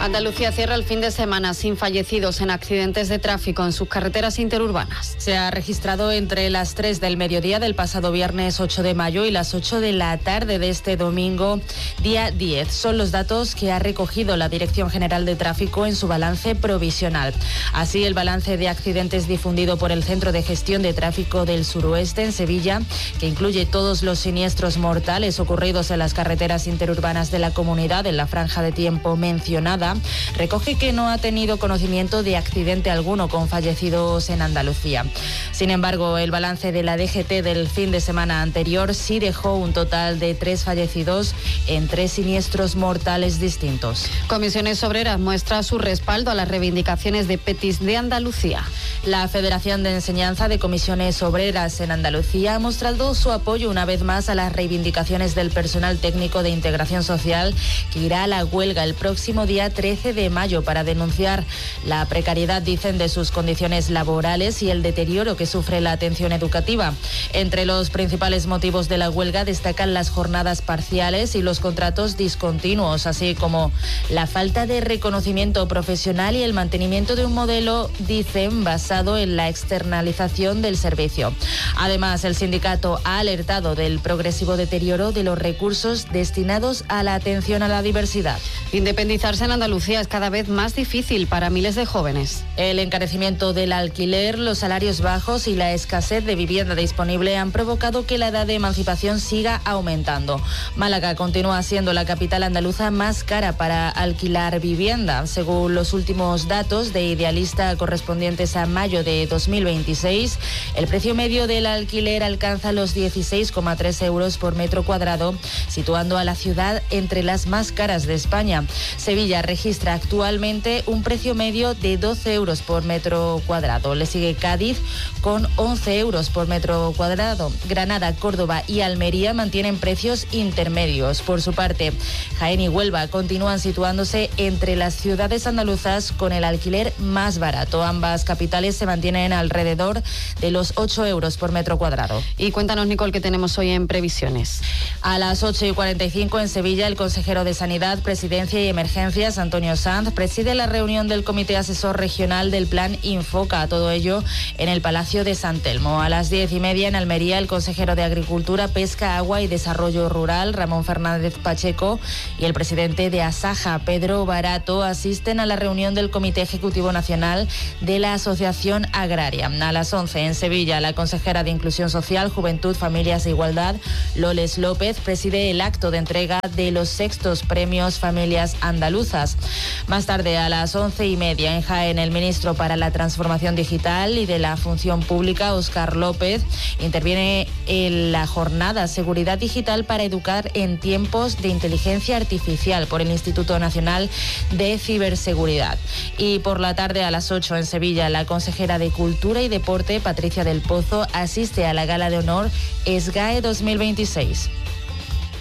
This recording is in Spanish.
Andalucía cierra el fin de semana sin fallecidos en accidentes de tráfico en sus carreteras interurbanas. Se ha registrado entre las 3 del mediodía del pasado viernes 8 de mayo y las 8 de la tarde de este domingo, día 10. Son los datos que ha recogido la Dirección General de Tráfico en su balance provisional. Así, el balance de accidentes difundido por el Centro de Gestión de Tráfico del Suroeste en Sevilla, que incluye todos los siniestros mortales ocurridos en las carreteras interurbanas de la comunidad en la franja de tiempo mencionada, recoge que no ha tenido conocimiento de accidente alguno con fallecidos en Andalucía. Sin embargo, el balance de la DGT del fin de semana anterior sí dejó un total de 3 fallecidos en 3 siniestros mortales distintos. Comisiones Obreras muestra su respaldo a las reivindicaciones de Petis de Andalucía. La Federación de Enseñanza de Comisiones Obreras en Andalucía ha mostrado su apoyo una vez más a las reivindicaciones del personal técnico de integración social, que irá a la huelga el próximo día 13 de mayo para denunciar la precariedad, dicen, de sus condiciones laborales y el deterioro que sufre la atención educativa. Entre los principales motivos de la huelga destacan las jornadas parciales y los contratos discontinuos, así como la falta de reconocimiento profesional y el mantenimiento de un modelo, dicen, basado en la externalización del servicio. Además, el sindicato ha alertado del progresivo deterioro de los recursos destinados a la atención a la diversidad. Independizarse en Andalucía es cada vez más difícil para miles de jóvenes. El encarecimiento del alquiler, los salarios bajos y la escasez de vivienda disponible han provocado que la edad de emancipación siga aumentando. Málaga continúa siendo la capital andaluza más cara para alquilar vivienda. Según los últimos datos de Idealista correspondientes a mayo de 2026, el precio medio del alquiler alcanza los 16,3 euros por metro cuadrado, situando a la ciudad entre las más caras de España. Sevilla registra actualmente un precio medio de 12 euros por metro cuadrado. Le sigue Cádiz con 11 euros por metro cuadrado. Granada, Córdoba y Almería mantienen precios intermedios. Por su parte, Jaén y Huelva continúan situándose entre las ciudades andaluzas con el alquiler más barato. Ambas capitales se mantienen alrededor de los 8 euros por metro cuadrado. Y cuéntanos, Nicole, qué tenemos hoy en previsiones. A las 8:45 en Sevilla, el consejero de Sanidad, Presidencia y Emergencias, Antonio Sanz, preside la reunión del Comité Asesor Regional del Plan Infoca. Todo ello en el Palacio de San Telmo. A las 10:30 en Almería, el consejero de Agricultura, Pesca, Agua y Desarrollo Rural, Ramón Fernández Pacheco, y el presidente de Asaja, Pedro Barato, asisten a la reunión del Comité Ejecutivo Nacional de la Asociación Agraria. A las 11 en Sevilla, la consejera de Inclusión Social, Juventud, Familias e Igualdad, Loles López, preside el acto de entrega de los 6º premios Familias Andaluzas. Más tarde, a las 11:30 en Jaén, el ministro para la Transformación Digital y de la Función Pública, Óscar López, interviene en la jornada Seguridad Digital para educar en tiempos de inteligencia artificial por el Instituto Nacional de Ciberseguridad. Y por la tarde, a las 8 en Sevilla, la consejera de Cultura y Deporte, Patricia del Pozo, asiste a la gala de honor SGAE 2026.